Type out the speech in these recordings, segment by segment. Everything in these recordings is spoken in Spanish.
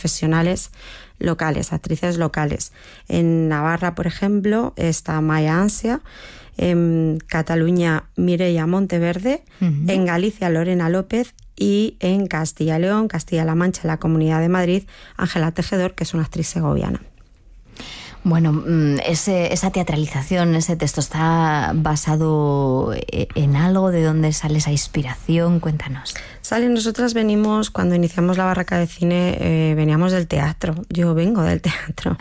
profesionales locales, actrices locales. En Navarra, por ejemplo, está Maya Ansia, en Cataluña Mireia Monteverde, en Galicia Lorena López y en Castilla y León, Castilla-La Mancha, la Comunidad de Madrid, Ángela Tejedor, que es una actriz segoviana. Bueno, esa teatralización, ese texto, ¿está basado en algo? ¿De dónde sale esa inspiración? Cuéntanos. Nosotras venimos, cuando iniciamos la Barraca de Cine, veníamos del teatro. Yo vengo del teatro.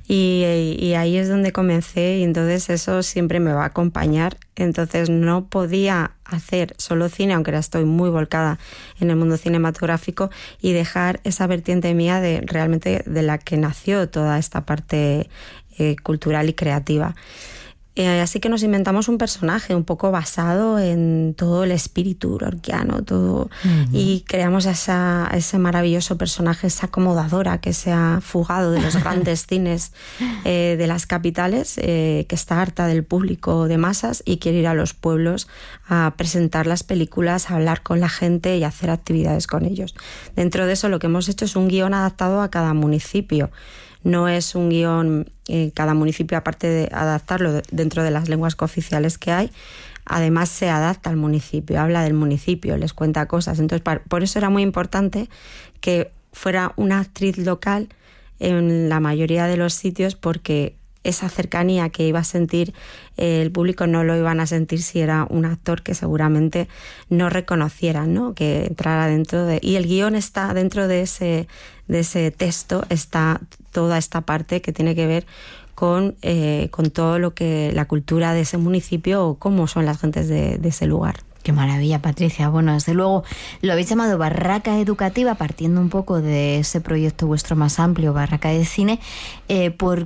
y ahí es donde comencé, y entonces eso siempre me va a acompañar. Entonces no podía hacer solo cine, aunque ahora estoy muy volcada en el mundo cinematográfico, y dejar esa vertiente mía de realmente de la que nació toda esta parte cultural y creativa. Así que nos inventamos un personaje un poco basado en todo el espíritu lorquiano, todo, y creamos ese maravilloso personaje, esa acomodadora que se ha fugado de los grandes cines de las capitales, que está harta del público de masas y quiere ir a los pueblos a presentar las películas, a hablar con la gente y hacer actividades con ellos. Dentro de eso lo que hemos hecho es un guión adaptado a cada municipio. No es un guión, cada municipio, aparte de adaptarlo dentro de las lenguas cooficiales que hay, además se adapta al municipio, habla del municipio, les cuenta cosas. Entonces, por eso era muy importante que fuera una actriz local en la mayoría de los sitios, porque esa cercanía que iba a sentir el público no lo iban a sentir si era un actor que seguramente no reconocieran, ¿no? Que entrara dentro de... Y el guión está dentro de ese texto, está toda esta parte que tiene que ver con todo lo que la cultura de ese municipio o cómo son las gentes de ese lugar. Qué maravilla, Patricia. Bueno, desde luego lo habéis llamado Barraca Educativa, partiendo un poco de ese proyecto vuestro más amplio, Barraca de Cine. ¿Por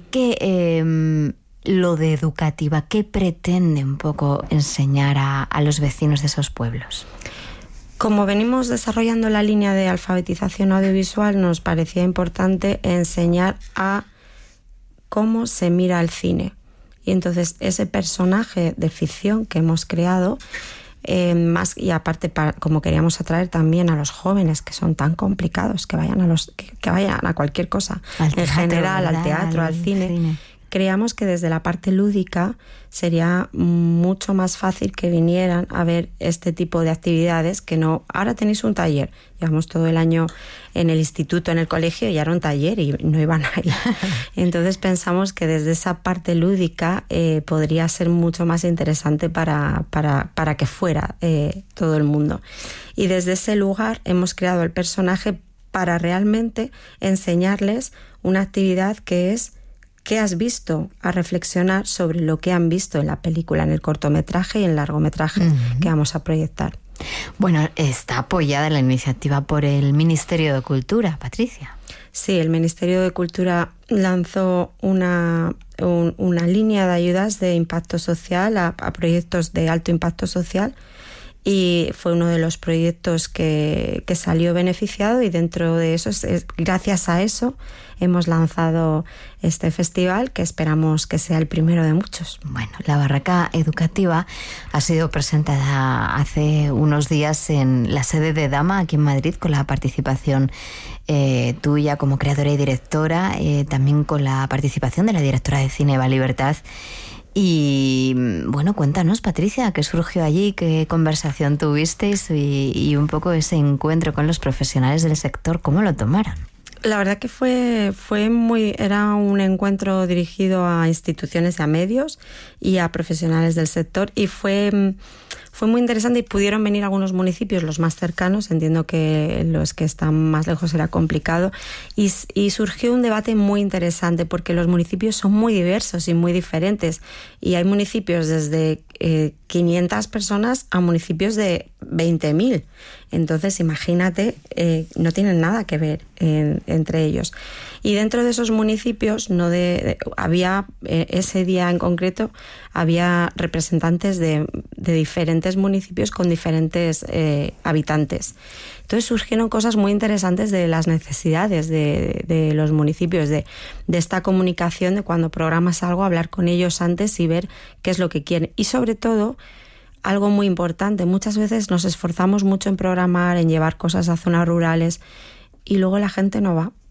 qué lo de educativa? ¿Qué pretende un poco enseñar a los vecinos de esos pueblos? Como venimos desarrollando la línea de alfabetización audiovisual, nos parecía importante enseñar a cómo se mira el cine. Y entonces ese personaje de ficción que hemos creado, más, y aparte como queríamos atraer también a los jóvenes, que son tan complicados, que vayan a cualquier cosa, en general, al teatro, al cine. Creíamos que desde la parte lúdica sería mucho más fácil que vinieran a ver este tipo de actividades, que no... Ahora tenéis un taller, llevamos todo el año en el instituto, en el colegio, y era un taller y no iban a ir. Entonces pensamos que desde esa parte lúdica podría ser mucho más interesante para que fuera todo el mundo. Y desde ese lugar hemos creado el personaje para realmente enseñarles una actividad que es: ¿qué has visto? A reflexionar sobre lo que han visto en la película, en el cortometraje y en el largometraje que vamos a proyectar. Bueno, está apoyada la iniciativa por el Ministerio de Cultura, Patricia. Sí, el Ministerio de Cultura lanzó una línea de ayudas de impacto social a proyectos de alto impacto social, y fue uno de los proyectos que salió beneficiado, y dentro de eso, gracias a eso, hemos lanzado este festival, que esperamos que sea el primero de muchos. Bueno, la Barraca Educativa ha sido presentada hace unos días en la sede de Dama, aquí en Madrid, con la participación tuya como creadora y directora, también con la participación de la directora de cine Eva Libertad. Y bueno, cuéntanos, Patricia, ¿qué surgió allí? ¿Qué conversación tuvisteis? Y un poco ese encuentro con los profesionales del sector, ¿cómo lo tomaron? La verdad que era un encuentro dirigido a instituciones y a medios y a profesionales del sector, y fue muy interesante, y pudieron venir algunos municipios, los más cercanos. Entiendo que los que están más lejos era complicado, y surgió un debate muy interesante, porque los municipios son muy diversos y muy diferentes, y hay municipios desde 500 personas a municipios de 20.000. Entonces, imagínate, no tienen nada que ver entre ellos. Y dentro de esos municipios había, ese día en concreto, había representantes de diferentes municipios con diferentes habitantes. Entonces surgieron cosas muy interesantes de las necesidades de los municipios, de esta comunicación, de cuando programas algo, hablar con ellos antes y ver qué es lo que quieren. Y sobre todo, algo muy importante, muchas veces nos esforzamos mucho en programar, en llevar cosas a zonas rurales, y luego la gente no va.